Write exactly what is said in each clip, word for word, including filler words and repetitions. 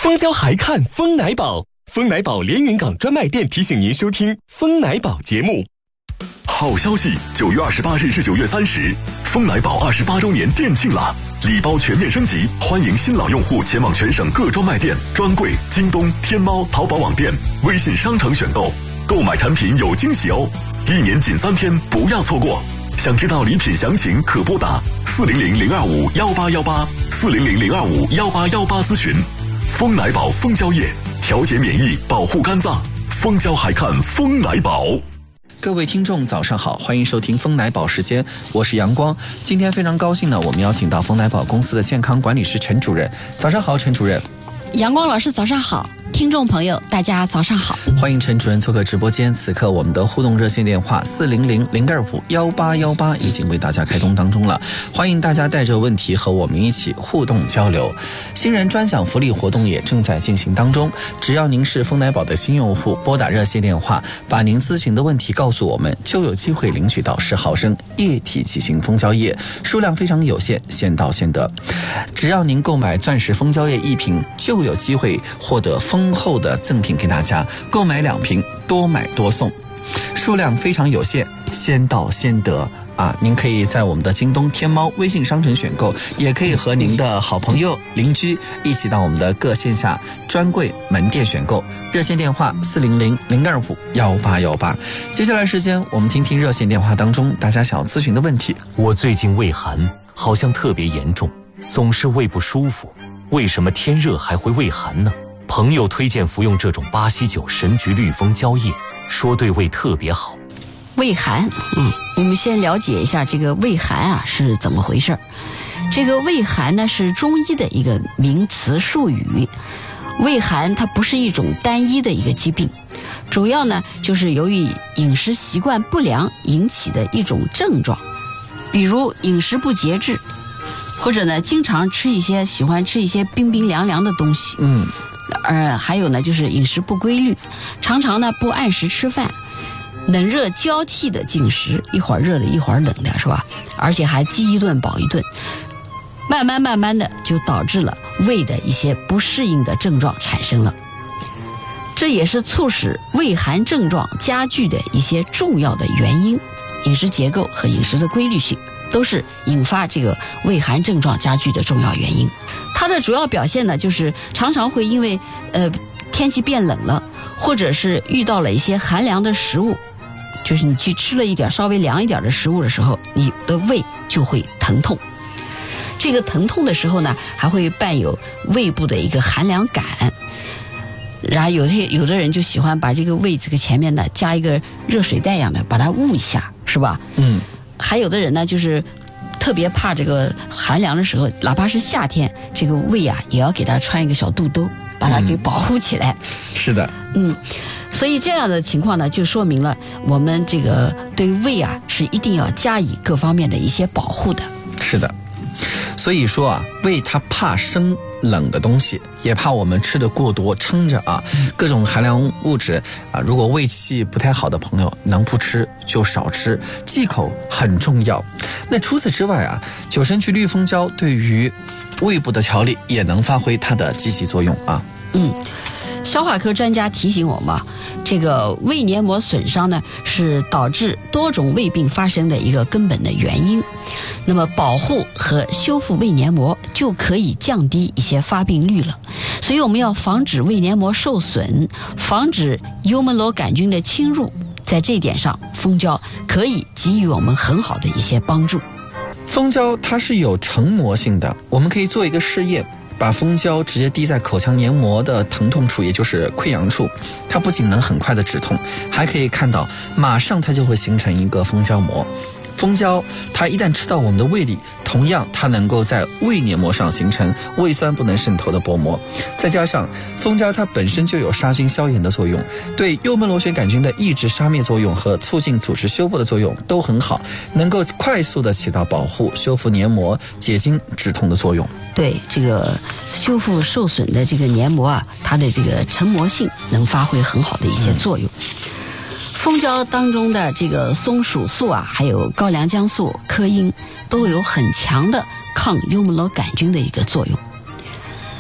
蜂胶还看蜂奶宝，蜂奶宝连云港专卖店提醒您收听蜂奶宝节目。 好消息，九月二十八日至九月三十，蜂奶宝二十八周年店庆啦！礼包全面升级，欢迎新老用户前往全省各专卖店、专柜、京东、天猫、淘宝网店、微信商城选购，购买产品有惊喜哦！一年仅三天，不要错过。想知道礼品详情，可拨打四零零零二五幺八幺八四零零零二五幺八幺八咨询。蜂奶宝蜂胶液，调节免疫，保护肝脏。蜂胶还看蜂奶宝。 各位听众早上好，欢迎收听蜂奶宝时间，我是阳光。今天非常高兴呢，我们邀请到蜂奶宝公司的健康管理师陈主任。早上好，陈主任。 阳光老师早上好，听众朋友大家早上好， 欢迎陈主任做客直播间。此刻我们的互动热线电话四零零零二五幺八幺八已经为大家开通当中了，欢迎大家带着问题和我们一起互动交流。新人专享福利活动也正在进行当中，只要您是蜂奶宝的新用户，拨打热线电话，把您咨询的问题告诉我们，就有机会领取到十毫升液体起型蜂胶液，数量非常有限，先到先得。只要您购买钻石蜂胶液一瓶，就有机会获得丰厚的赠品给大家，购买两瓶多买多送，数量非常有限，先到先得啊！您可以在我们的京东、天猫、微信商城选购，也可以和您的好朋友、邻居一起到我们的各线下专柜门店选购。热线电话四零零零二五幺八幺八。接下来时间，我们听听热线电话当中大家想要咨询的问题。 我最近胃寒，好像特别严重，总是胃不舒服，为什么天热还会胃寒呢？朋友推荐服用这种巴西九神菊绿蜂胶液，说对胃特别好。 胃寒，嗯，我们先了解一下这个胃寒啊是怎么回事。这个胃寒呢是中医的一个名词术语，胃寒它不是一种单一的一个疾病，主要呢就是由于饮食习惯不良引起的一种症状，比如饮食不节制，或者呢经常吃一些喜欢吃一些冰冰凉凉的东西，嗯。呃，还有呢，就是饮食不规律，常常呢不按时吃饭，冷热交替的进食，一会儿热的，一会儿冷的，是吧？而且还饥一顿饱一顿，慢慢慢慢的就导致了胃的一些不适应的症状产生了。这也是促使胃寒症状加剧的一些重要的原因。饮食结构和饮食的规律性都是引发这个胃寒症状加剧的重要原因。它的主要表现呢，就是常常会因为呃天气变冷了，或者是遇到了一些寒凉的食物，就是你去吃了一点稍微凉一点的食物的时候，你的胃就会疼痛。这个疼痛的时候呢，还会伴有胃部的一个寒凉感。然后有些有的人就喜欢把这个胃这个前面呢加一个热水袋一样的，把它捂一下，是吧？嗯。还有的人呢，就是特别怕这个寒凉的时候，哪怕是夏天，这个胃啊也要给它穿一个小肚兜，把它给保护起来。 嗯、是的， 嗯，所以这样的情况呢，就说明了我们这个对胃啊是一定要加以各方面的一些保护的。 是的，所以说啊，胃它怕生冷的东西，也怕我们吃的过多撑着啊，各种寒凉物质啊，如果胃气不太好的朋友，能不吃就少吃，忌口很重要。那除此之外啊，九神菊绿蜂胶对于胃部的调理也能发挥它的积极作用啊。 嗯。消化科专家提醒我们，这个胃黏膜损伤呢是导致多种胃病发生的一个根本的原因。那么保护和修复胃黏膜就可以降低一些发病率了。所以我们要防止胃黏膜受损，防止幽门螺杆菌的侵入。在这一点上，蜂胶可以给予我们很好的一些帮助。 蜂胶它是有成膜性的，我们可以做一个试验。把蜂胶直接滴在口腔黏膜的疼痛处，也就是溃疡处，它不仅能很快的止痛，还可以看到马上它就会形成一个蜂胶膜。蜂胶它一旦吃到我们的胃里，同样它能够在胃黏膜上形成胃酸不能渗透的薄膜，再加上蜂胶它本身就有杀菌消炎的作用，对幽门螺旋杆菌的抑制杀灭作用和促进组织修复的作用都很好，能够快速的起到保护、修复黏膜、解筋止痛的作用。 对这个修复受损的这个黏膜啊，它的这个成膜性能发挥很好的一些作用。嗯，蜂胶当中的这个松鼠素啊，还有高良姜素、科因都有很强的抗幽门螺杆菌的一个作用。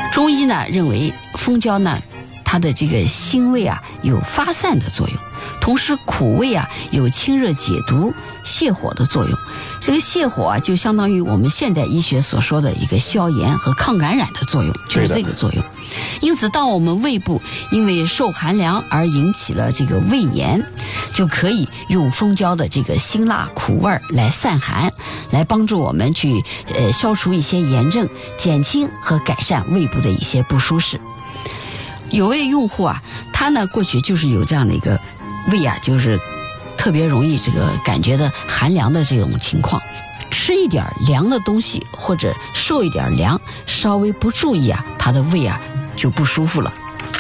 中医呢认为蜂胶呢它的这个辛味啊有发散的作用，同时苦味啊有清热解毒泻火的作用。这个泻火啊就相当于我们现代医学所说的一个消炎和抗感染的作用，就是这个作用。因此当我们胃部因为受寒凉而引起了这个胃炎，就可以用蜂胶的这个辛辣苦味来散寒，来帮助我们去呃消除一些炎症，减轻和改善胃部的一些不舒适。有位用户啊，他呢过去就是有这样的一个胃啊，就是特别容易这个感觉的寒凉的这种情况，吃一点凉的东西或者受一点凉，稍微不注意啊，他的胃啊就不舒服了。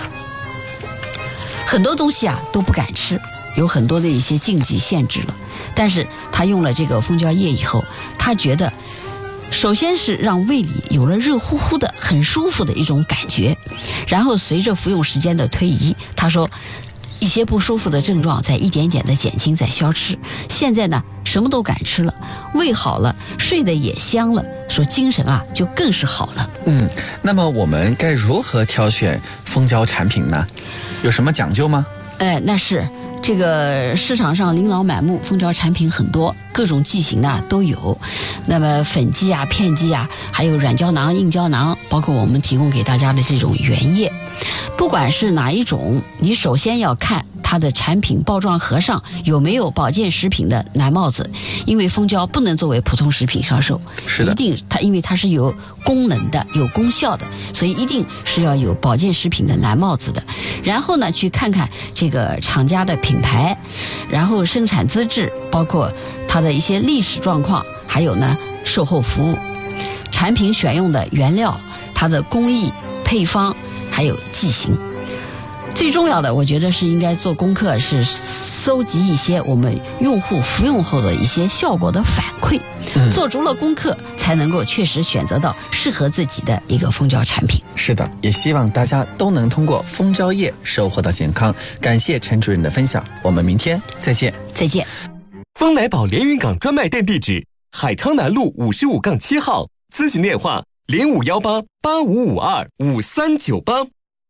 很多东西啊都不敢吃，有很多的一些禁忌限制了。但是他用了这个蜂胶液以后，他觉得首先是让胃里有了热乎乎的很舒服的一种感觉，然后随着服用时间的推移，他说一些不舒服的症状在一点点的减轻，在消失。现在呢什么都敢吃了，胃好了，睡得也香了，说精神啊就更是好了。 嗯，那么我们该如何挑选蜂胶产品呢？有什么讲究吗？ 呃，那是这个市场上琳琅满目，蜂胶产品很多，各种剂型呢都有。那么粉剂啊、片剂啊，还有软胶囊、硬胶囊，包括我们提供给大家的这种原液。不管是哪一种，你首先要看它的产品包装盒上有没有保健食品的蓝帽子，因为蜂胶不能作为普通食品销售， 是的， 一定它因为它是有功能的、有功效的，所以一定是要有保健食品的蓝帽子的。然后呢，去看看这个厂家的品牌，然后生产资质，包括它的一些历史状况，还有呢售后服务，产品选用的原料，它的工艺、配方，还有剂型。最重要的我觉得是应该做功课，是搜集一些我们用户服用后的一些效果的反馈，嗯、做足了功课才能够确实选择到适合自己的一个蜂胶产品。 是的，也希望大家都能通过蜂胶液收获到健康。感谢陈主任的分享，我们明天再见。 再见。 蜂奶宝连云港专卖店地址：海昌南路五十五杠七号，咨询电话零五幺八八五五二五三九八。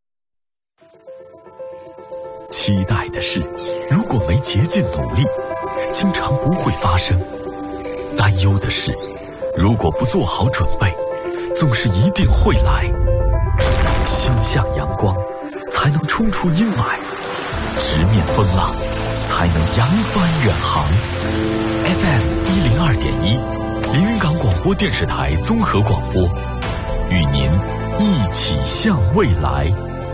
期待的事，如果没竭尽努力，经常不会发生；担忧的事，如果不做好准备，总是一定会来。心向阳光，才能冲出阴霾；直面风浪，才能扬帆远航。F M 一零二点一，连云港广播电视台综合广播，与您一起向未来。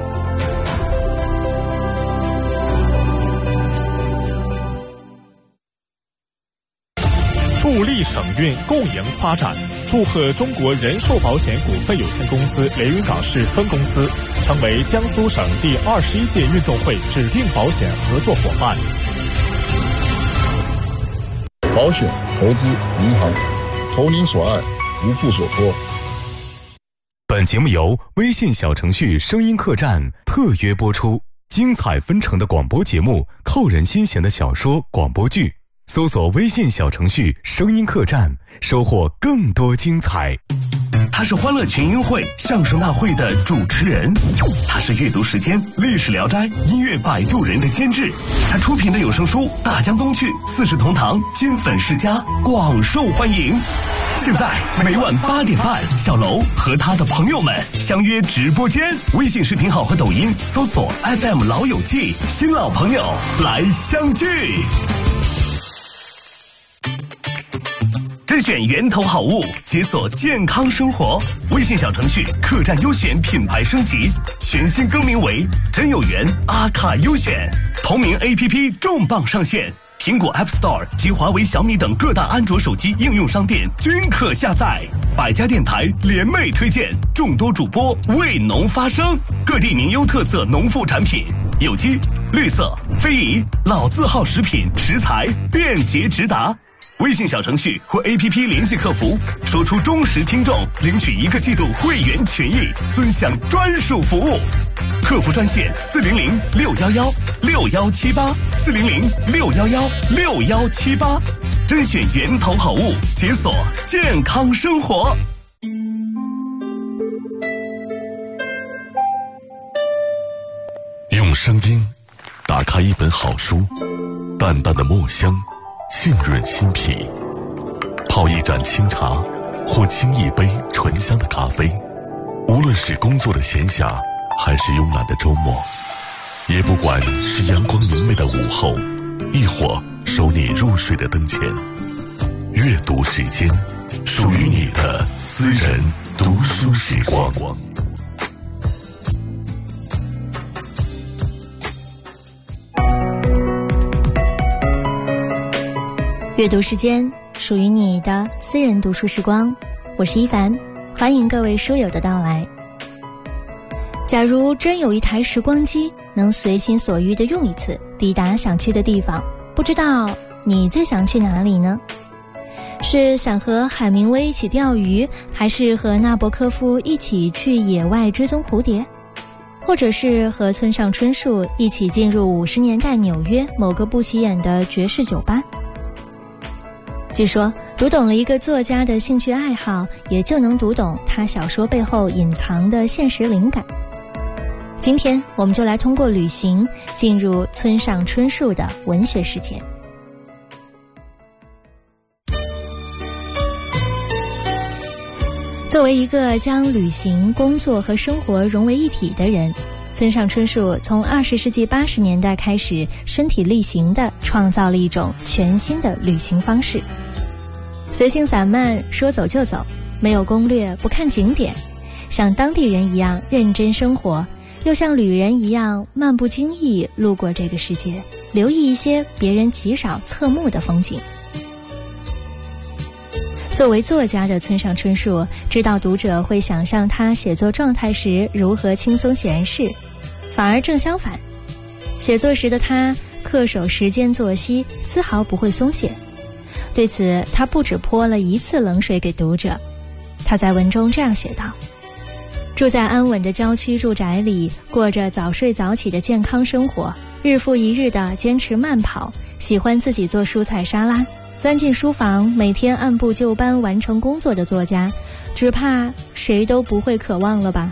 助力省运共赢发展，祝贺中国人寿保险股份有限公司连云港市分公司成为江苏省第二十一届运动会指定保险合作伙伴。 保险、投资、银行，投您所爱，无负所托。 本节目由微信小程序声音客栈特约播出，精彩纷呈的广播节目，扣人心弦的小说、广播剧。搜索微信小程序声音客栈，收获更多精彩。 他是欢乐群英会相声大会的主持人，他是阅读时间历史聊斋音乐摆渡人的监制，他出品的有声书《大江东去》四世同堂金粉世家广受欢迎。现在每晚八点半，小楼和他的朋友们相约直播间，微信视频号和抖音搜索 F M 老友记，新老朋友来相聚。甄选源头好物，解锁健康生活。微信小程序客栈优选品牌升级，全新更名为真有缘阿卡优选。同名 A P P 重磅上线，苹果 App Store 及华为、小米等各大安卓手机应用商店均可下载。百家电台联袂推荐，众多主播为农发声，各地名优特色农副产品，有机、绿色、非遗、老字号食品食材便捷直达。微信小程序或 A P P 联系客服，说出忠实听众，领取一个季度会员权益，尊享专属服务。客服专线四零零六幺幺六幺七八四零零六幺幺六幺七八，甄选源头好物，解锁健康生活。 用声音打开一本好书，淡淡的墨香浸润心脾，泡一盏清茶或沏一杯醇香的咖啡，无论是工作的闲暇还是慵懒的周末，也不管是阳光明媚的午后，亦或收你入睡的灯前，阅读时间，属于你的私人读书时光。 阅读时间，属于你的私人读书时光。我是一凡，欢迎各位书友的到来。假如真有一台时光机，能随心所欲地用一次，抵达想去的地方，不知道你最想去哪里呢？是想和海明威一起钓鱼，还是和纳博科夫一起去野外追踪蝴蝶，或者是和村上春树一起进入五十年代纽约某个不起眼的爵士酒吧？据说读懂了一个作家的兴趣爱好，也就能读懂他小说背后隐藏的现实灵感。今天我们就来通过旅行进入村上春树的文学世界。作为一个将旅行、工作和生活融为一体的人，村上春树从二十世纪八十年代开始身体力行地创造了一种全新的旅行方式。随性散漫，说走就走，没有攻略，不看景点，像当地人一样认真生活，又像旅人一样漫不经意路过这个世界，留意一些别人极少侧目的风景。作为作家的村上春树知道读者会想象他写作状态时如何轻松闲适，反而正相反，写作时的他恪守时间作息，丝毫不会松懈。对此，他不止泼了一次冷水给读者。他在文中这样写道：住在安稳的郊区住宅里，过着早睡早起的健康生活，日复一日地坚持慢跑，喜欢自己做蔬菜沙拉，钻进书房，每天按部就班完成工作的作家，只怕谁都不会渴望了吧。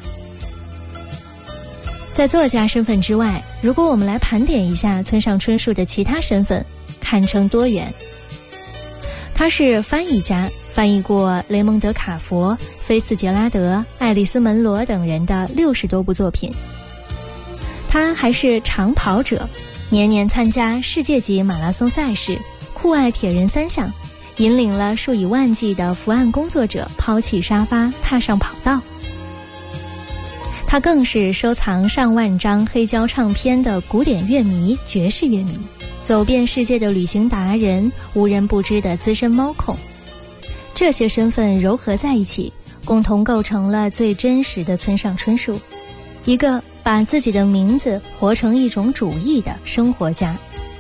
在作家身份之外，如果我们来盘点一下村上春树的其他身份，堪称多元。他是翻译家，翻译过雷蒙德·卡佛、菲茨杰拉德、爱丽丝·门罗等人的六十多部作品。他还是长跑者，年年参加世界级马拉松赛事，酷爱铁人三项，引领了数以万计的伏案工作者抛弃沙发，踏上跑道。他更是收藏上万张黑胶唱片的古典乐迷、爵士乐迷，走遍世界的旅行达人，无人不知的资深猫控。这些身份糅合在一起，共同构成了最真实的村上春树，一个把自己的名字活成一种主义的生活家。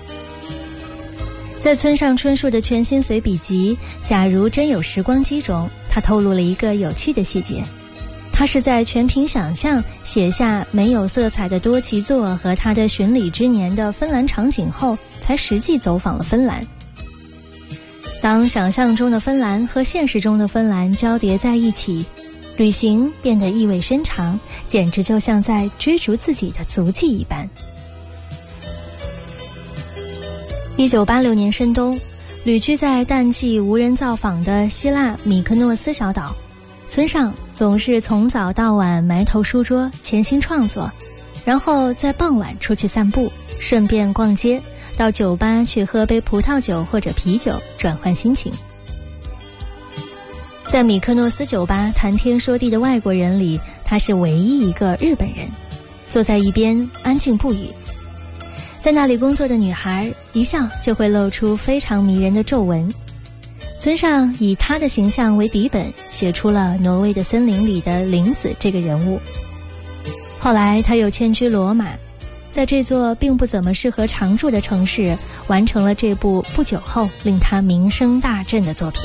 在村上春树的全新随笔集《假如真有时光机》中，他透露了一个有趣的细节。他是在全凭想象写下没有色彩的多奇座和他的巡礼之年的芬兰场景后，才实际走访了芬兰。当想象中的芬兰和现实中的芬兰交叠在一起，旅行变得意味深长，简直就像在追逐自己的足迹一般。一九八六年深冬，旅居在淡季无人造访的希腊米克诺斯小岛，村上总是从早到晚埋头书桌，潜心创作，然后在傍晚出去散步，顺便逛街，到酒吧去喝杯葡萄酒或者啤酒，转换心情。在米克诺斯酒吧谈天说地的外国人里，他是唯一一个日本人，坐在一边安静不语。在那里工作的女孩一笑就会露出非常迷人的皱纹。村上以他的形象为底本，写出了挪威的森林里的林子这个人物。后来他又迁居罗马，在这座并不怎么适合常住的城市，完成了这部不久后令他名声大振的作品。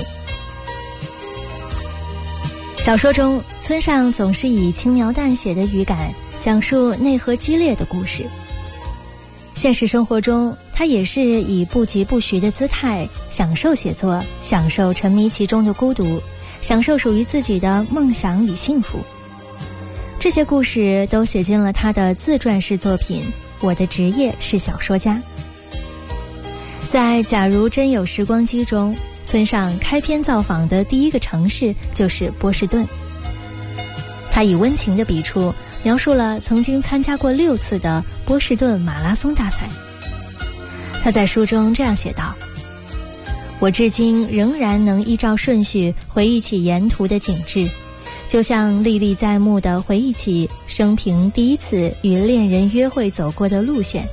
小说中，村上总是以轻描淡写的语感讲述内核激烈的故事。现实生活中，他也是以不疾不徐的姿态享受写作，享受沉迷其中的孤独，享受属于自己的梦想与幸福。这些故事都写进了他的自传式作品《 我的职业是小说家。在《假如真有时光机》中，村上开篇造访的第一个城市就是波士顿。他以温情的笔触描述了曾经参加过六次的波士顿马拉松大赛。他在书中这样写道：我至今仍然能依照顺序回忆起沿途的景致，就像历历在目地回忆起生平第一次与恋人约会走过的路线。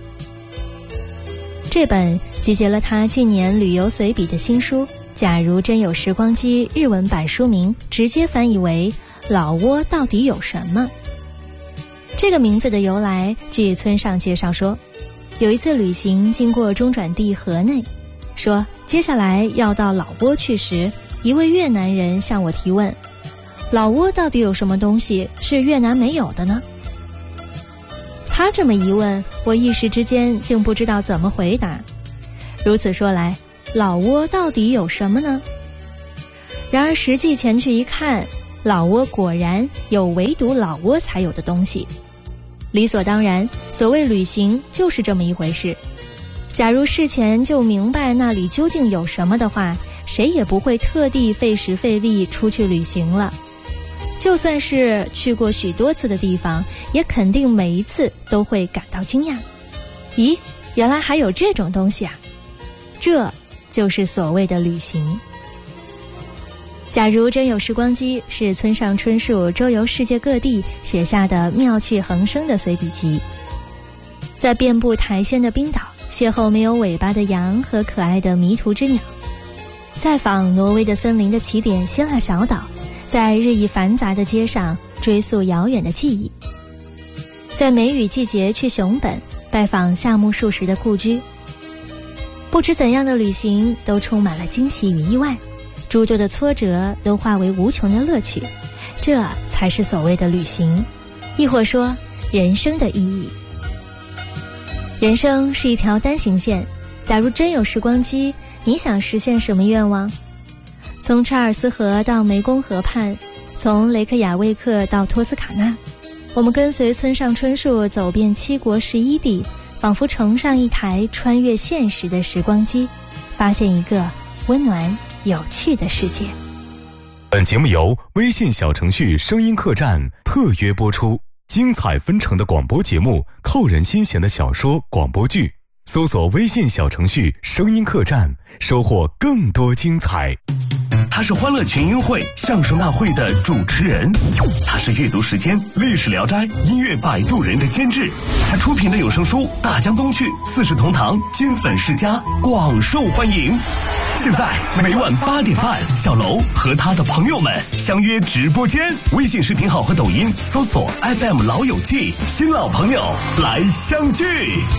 这本集结了他近年旅游随笔的新书《假如真有时光机》，日文版书名直接翻译为《老挝到底有什么》。这个名字的由来，据村上介绍说，有一次旅行经过中转地河内，说接下来要到老挝去时，一位越南人向我提问：老挝到底有什么东西是越南没有的呢？他这么一问，我一时之间竟不知道怎么回答。如此说来，老挝到底有什么呢？然而实际前去一看，老挝果然有唯独老挝才有的东西。理所当然，所谓旅行就是这么一回事。假如事前就明白那里究竟有什么的话，谁也不会特地费时费力出去旅行了。就算是去过许多次的地方，也肯定每一次都会感到惊讶。咦，原来还有这种东西啊！这就是所谓的旅行。假如真有时光机，是村上春树周游世界各地写下的妙趣横生的随笔集。在遍布苔藓的冰岛，邂逅没有尾巴的羊和可爱的迷途之鸟；在访挪威的森林的起点希腊小岛，在日益繁杂的街上追溯遥远的记忆；在梅雨季节去熊本拜访夏目漱石的故居。不知怎样的旅行都充满了惊喜与意外，诸多的挫折都化为无穷的乐趣，这才是所谓的旅行，亦或说人生的意义。人生是一条单行线，假如真有时光机，你想实现什么愿望？从查尔斯河到湄公河畔，从雷克雅未克到托斯卡纳，我们跟随村上春树走遍七国十一地，仿佛乘上一台穿越现实的时光机，发现一个温暖有趣的世界。 本节目由微信小程序声音客栈特约播出，精彩纷呈的广播节目，扣人心弦的小说广播剧，搜索微信小程序声音客栈，收获更多精彩。 他是欢乐群英会相声大会的主持人，他是阅读时间历史聊斋音乐摆渡人的监制，他出品的有声书《大江东去》四世同堂金粉世家广受欢迎。现在每晚八点半，小楼和他的朋友们相约直播间，微信视频号和抖音搜索 F M 老友记，新老朋友来相聚。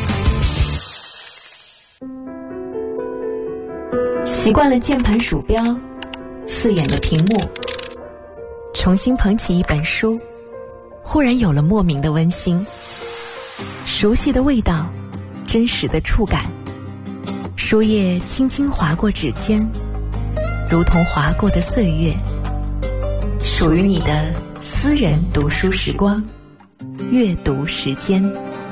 习惯了键盘鼠标刺眼的屏幕，重新捧起一本书，忽然有了莫名的温馨，熟悉的味道，真实的触感，书页轻轻划过指尖，如同划过的岁月，属于你的私人读书时光，阅读时间。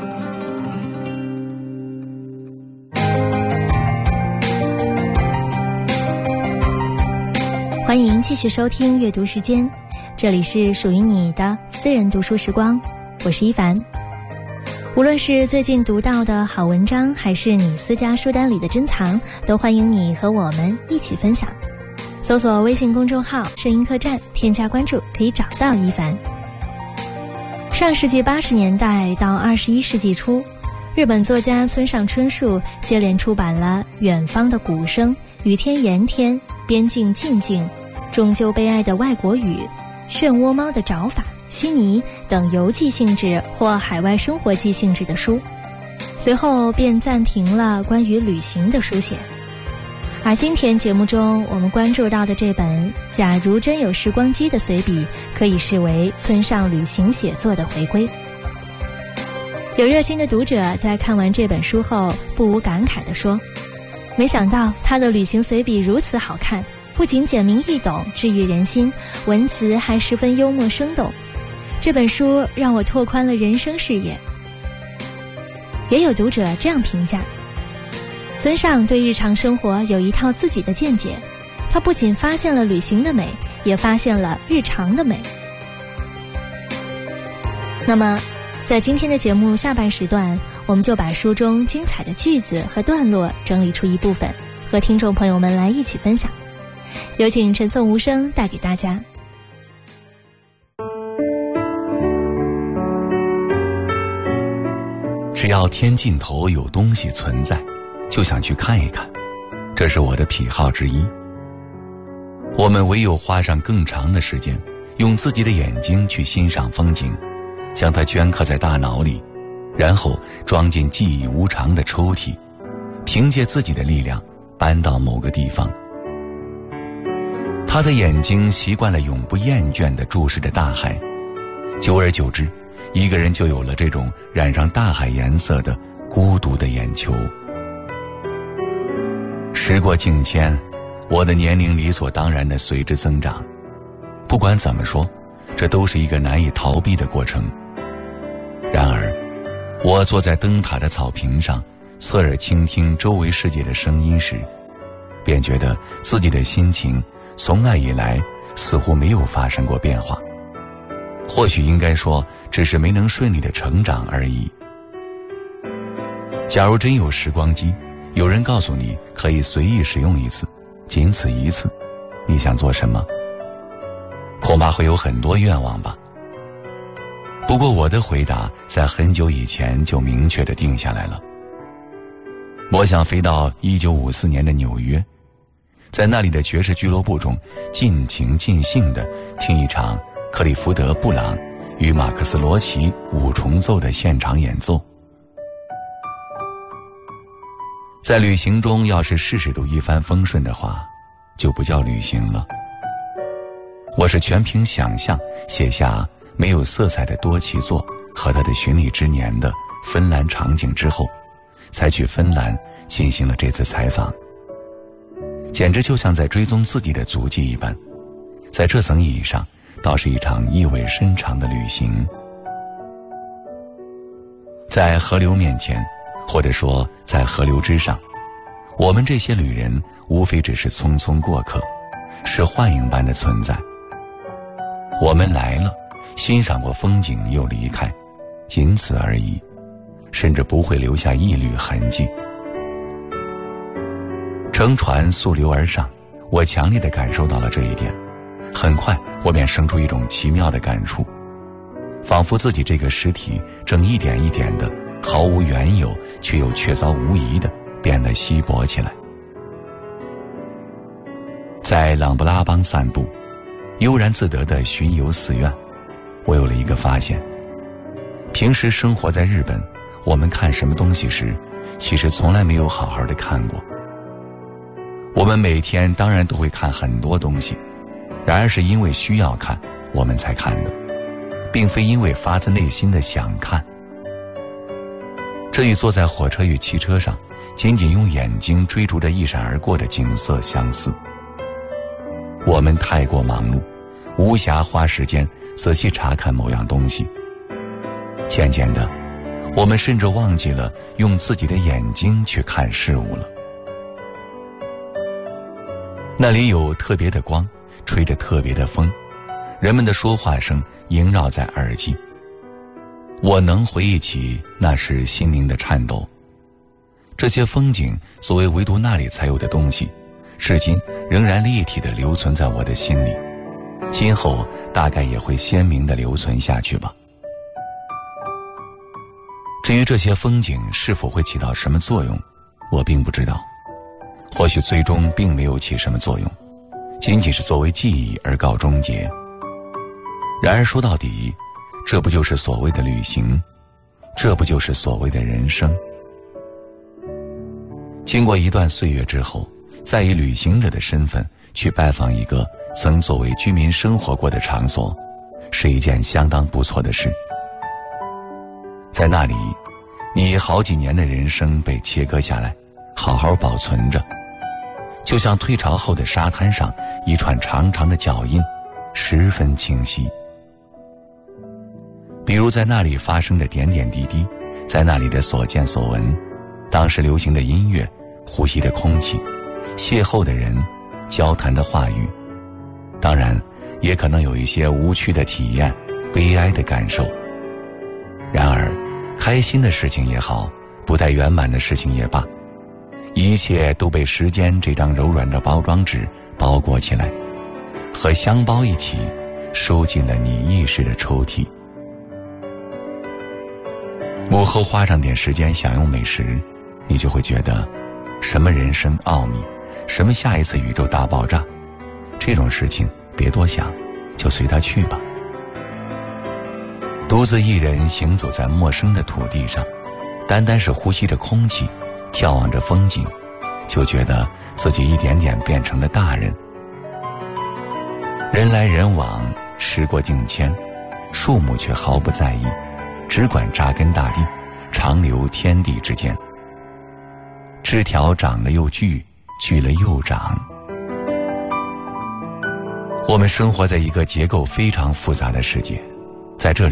欢迎继续收听阅读时间，这里是属于你的私人读书时光，我是一凡。无论是最近读到的好文章，还是你私家书单里的珍藏，都欢迎你和我们一起分享。搜索微信公众号声音客栈，添加关注可以找到一凡。上世纪八十年代到二十一世纪初，日本作家村上春树接连出版了《远方的鼓声》、《雨天炎天》、《边境静静》、终究悲哀的外国语、漩涡猫的找法、悉尼等游记性质或海外生活记性质的书，随后便暂停了关于旅行的书写。而今天节目中我们关注到的这本《假如真有时光机》的随笔，可以视为村上旅行写作的回归。有热心的读者在看完这本书后不无感慨地说，没想到他的旅行随笔如此好看，不仅简明易懂，治愈人心，文词还十分幽默生动。这本书让我拓宽了人生视野。 也有读者这样评价：村上对日常生活有一套自己的见解，他不仅发现了旅行的美，也发现了日常的美。那么在今天的节目下半时段，我们就把书中精彩的句子和段落整理出一部分，和听众朋友们来一起分享。有请陈颂无声带给大家。 只要天尽头有东西存在，就想去看一看，这是我的癖好之一。我们唯有花上更长的时间，用自己的眼睛去欣赏风景，将它镌刻在大脑里，然后装进记忆无常的抽屉，凭借自己的力量搬到某个地方。他的眼睛习惯了永不厌倦地注视着大海，久而久之，一个人就有了这种染上大海颜色的孤独的眼球。时过境迁，我的年龄理所当然地随之增长。不管怎么说，这都是一个难以逃避的过程。然而，我坐在灯塔的草坪上，侧耳倾听周围世界的声音时，便觉得自己的心情从那以来似乎没有发生过变化。或许应该说，只是没能顺利的成长而已。假如真有时光机，有人告诉你可以随意使用一次，仅此一次，你想做什么？恐怕会有很多愿望吧。不过我的回答在很久以前就明确地定下来了。我想飞到一九五四年的纽约，在那里的爵士俱乐部中尽情尽兴地听一场克里福德·布朗与马克思·罗奇五重奏的现场演奏。在旅行中要是事事都一帆风顺的话，就不叫旅行了。我是全凭想象写下没有色彩的多奇作和他的巡礼之年的芬兰场景之后，才去芬兰进行了这次采访，简直就像在追踪自己的足迹一般。在这层意义上，倒是一场意味深长的旅行。在河流面前，或者说在河流之上，我们这些旅人无非只是匆匆过客，是幻影般的存在。我们来了，欣赏过风景又离开，仅此而已，甚至不会留下一缕痕迹。乘船溯流而上，我强烈地感受到了这一点。很快我便生出一种奇妙的感触，仿佛自己这个实体正一点一点的毫无缘由却又确凿无疑的变得稀薄起来。在朗布拉邦散步，悠然自得地巡游寺院，我有了一个发现：平时生活在日本，我们看什么东西时，其实从来没有好好的看过。我们每天当然都会看很多东西，然而是因为需要看，我们才看的，并非因为发自内心的想看。这与坐在火车与汽车上，仅仅用眼睛追逐着一闪而过的景色相似。我们太过忙碌，无暇花时间仔细查看某样东西。渐渐的，我们甚至忘记了用自己的眼睛去看事物了。那里有特别的光，吹着特别的风，人们的说话声萦绕在耳际。我能回忆起那时心灵的颤抖。这些风景作为唯独那里才有的东西，至今仍然立体地留存在我的心里，今后大概也会鲜明地留存下去吧。至于这些风景是否会起到什么作用，我并不知道，或许最终并没有起什么作用，仅仅是作为记忆而告终结。然而说到底，这不就是所谓的旅行，这不就是所谓的人生。经过一段岁月之后，再以旅行者的身份去拜访一个曾作为居民生活过的场所，是一件相当不错的事。在那里，你好几年的人生被切割下来，好好保存着，就像退潮后的沙滩上一串长长的脚印，十分清晰。比如在那里发生的点点滴滴， 在那里的所见所闻，当时流行的音乐，呼吸的空气，邂逅的人，交谈的话语，当然也可能有一些无趣的体验，悲哀的感受。然而开心的事情也好，不太圆满的事情也罢，一切都被时间这张柔软的包装纸包裹起来，和香包一起收进了你意识的抽屉。幕后花上点时间享用美食，你就会觉得什么人生奥秘，什么下一次宇宙大爆炸，这种事情别多想，就随它去吧。独自一人行走在陌生的土地上，单单是呼吸着空气，眺望着风景，就觉得自己一点点变成了大人。人来人往，时过境迁，树木却毫不在意，只管扎根大地，长留天地之间。枝条长了又聚，聚了又长。我们生活在一个结构非常复杂的世界，在这里